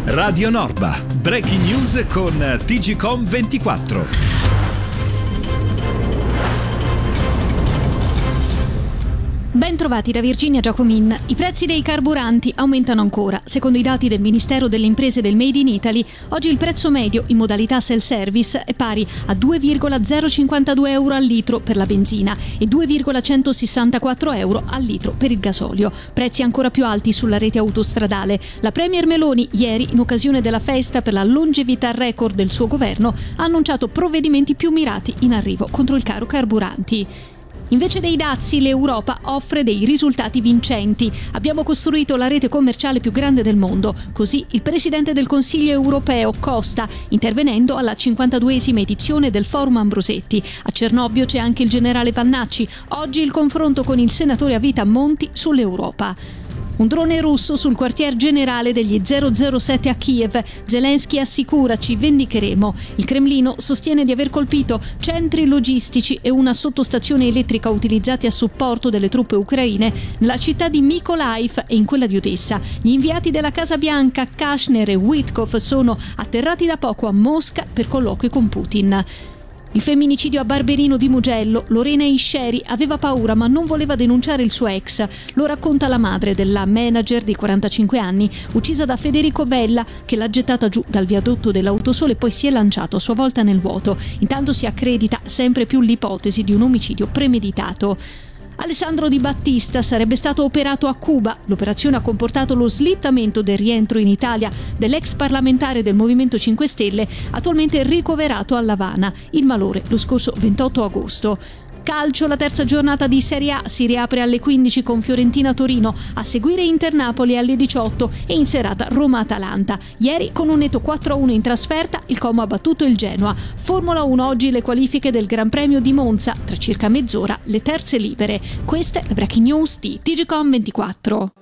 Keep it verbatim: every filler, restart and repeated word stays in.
Radio Norba, breaking news con T G C O M ventiquattro. Ben trovati da Virginia Giacomin. I prezzi dei carburanti aumentano ancora. Secondo i dati del Ministero delle Imprese del Made in Italy, oggi il prezzo medio in modalità self-service è pari a due virgola zero cinquantadue euro al litro per la benzina e due virgola centosessantaquattro euro al litro per il gasolio. Prezzi ancora più alti sulla rete autostradale. La Premier Meloni ieri, in occasione della festa per la longevità record del suo governo, ha annunciato provvedimenti più mirati in arrivo contro il caro carburanti. Invece dei dazi, l'Europa offre dei risultati vincenti. Abbiamo costruito la rete commerciale più grande del mondo. Così il presidente del Consiglio europeo Costa, intervenendo alla cinquantaduesima edizione del Forum Ambrosetti. A Cernobbio c'è anche il generale Vannacci. Oggi il confronto con il senatore a vita Monti sull'Europa. Un drone russo sul quartier generale degli zero zero sette a Kiev. Zelensky assicura: ci vendicheremo. Il Cremlino sostiene di aver colpito centri logistici e una sottostazione elettrica utilizzati a supporto delle truppe ucraine nella città di Mykolaiv e in quella di Odessa. Gli inviati della Casa Bianca Kushner e Witkoff sono atterrati da poco a Mosca per colloqui con Putin. Il femminicidio a Barberino di Mugello. Lorena Isceri aveva paura ma non voleva denunciare il suo ex. Lo racconta la madre della manager di quarantacinque anni, uccisa da Federico Vella, che l'ha gettata giù dal viadotto dell'autosole e poi si è lanciato a sua volta nel vuoto. Intanto si accredita sempre più l'ipotesi di un omicidio premeditato. Alessandro Di Battista sarebbe stato operato a Cuba. L'operazione ha comportato lo slittamento del rientro in Italia dell'ex parlamentare del Movimento cinque Stelle, attualmente ricoverato a L'Avana. Il malore lo scorso ventotto agosto. Calcio, la terza giornata di Serie A si riapre alle quindici con Fiorentina-Torino, a seguire Inter-Napoli alle diciotto e in serata Roma-Atalanta. Ieri con un netto quattro a uno in trasferta il Como ha battuto il Genoa. Formula uno oggi le qualifiche del Gran Premio di Monza, tra circa mezz'ora le terze libere. Queste le breaking news di T G C O M ventiquattro.